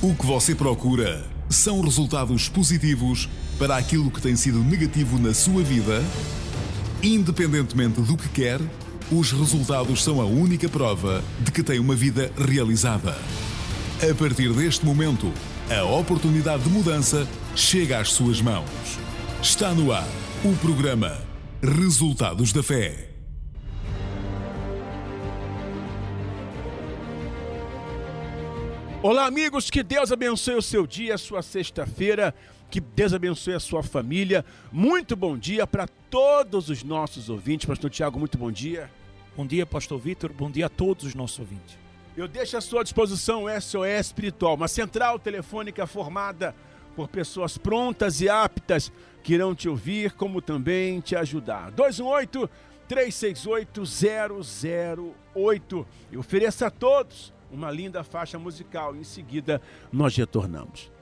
O que você procura são resultados positivos para aquilo que tem sido negativo na sua vida? Independentemente do que quer, os resultados são a única prova de que tem uma vida realizada. A partir deste momento, a oportunidade de mudança chega às suas mãos. Está no ar o programa Resultados da Fé. Olá, amigos, que Deus abençoe o seu dia, a sua sexta-feira, que Deus abençoe a sua família. Muito bom dia para todos os nossos ouvintes. Pastor Tiago, muito bom dia. Bom dia, Pastor Vitor, bom dia a todos os nossos ouvintes. Eu deixo à sua disposição o SOS Espiritual, uma central telefônica formada por pessoas prontas e aptas que irão te ouvir, como também te ajudar. 218-368-008. E ofereça a todos uma linda faixa musical. Em seguida, nós retornamos.